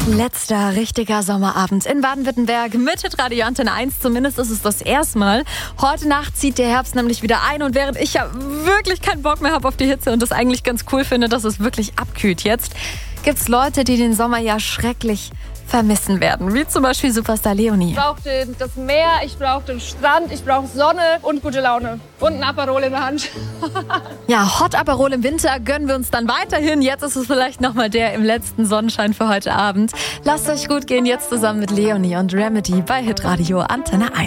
Letzter richtiger Sommerabend in Baden-Württemberg mit Hitradio Antenne 1. Zumindest ist es das erste Mal. Heute Nacht zieht der Herbst nämlich wieder ein und während ich ja wirklich keinen Bock mehr habe auf die Hitze und das eigentlich ganz cool finde, dass es wirklich abkühlt jetzt, gibt es Leute, die den Sommer ja schrecklich vermissen werden, wie zum Beispiel Superstar Leonie. Ich brauche das Meer, ich brauche den Strand, ich brauche Sonne und gute Laune und ein Aperol in der Hand. Ja, Hot Aperol im Winter gönnen wir uns dann weiterhin. Jetzt ist es vielleicht nochmal der im letzten Sonnenschein für heute Abend. Lasst euch gut gehen, jetzt zusammen mit Leonie und Remedy bei Hitradio Antenne 1.